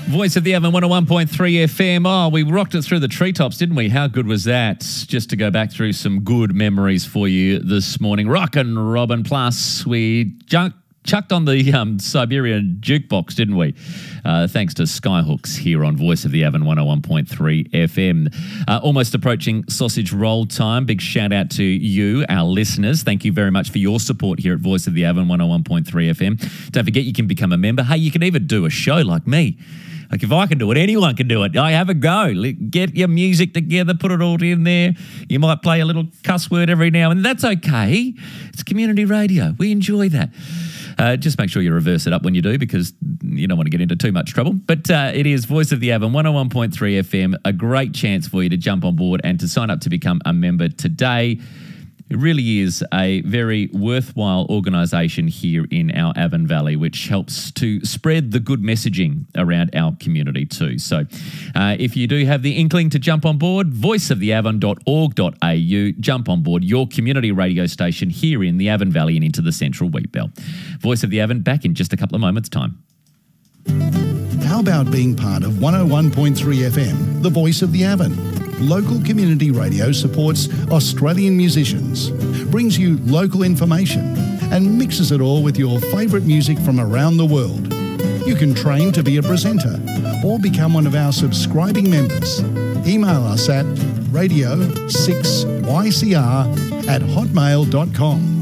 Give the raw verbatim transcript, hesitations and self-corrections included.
Voice of the Avon one oh one point three F M. Oh, we rocked it through the treetops, didn't we? How good was that? Just to go back through some good memories for you this morning. Rockin' Robin. Plus, we junk, chucked on the um, Siberian jukebox, didn't we? Uh, thanks to Skyhooks here on Voice of the Avon one oh one point three F M. Uh, almost approaching sausage roll time. Big shout out to you, our listeners. Thank you very much for your support here at Voice of the Avon one oh one point three F M. Don't forget you can become a member. Hey, you can even do a show like me. Like, if I can do it, anyone can do it. I have a go. Get your music together, put it all in there. You might play a little cuss word every now and then. That's okay. It's community radio. We enjoy that. Uh, just make sure you reverse it up when you do, because you don't want to get into too much trouble. But uh, it is Voice of the Avon one oh one point three F M. A great chance for you to jump on board and to sign up to become a member today. It really is a very worthwhile organisation here in our Avon Valley, which helps to spread the good messaging around our community too. So uh, if you do have the inkling to jump on board, voice of the avon dot org dot a u, jump on board your community radio station here in the Avon Valley and into the Central Wheat Belt. Voice of the Avon back in just a couple of moments' time. How about being part of one oh one point three F M, the Voice of the Avon? Local community radio supports Australian musicians, brings you local information, and mixes it all with your favourite music from around the world. You can train to be a presenter or become one of our subscribing members. Email us at radio six y c r at hotmail dot com.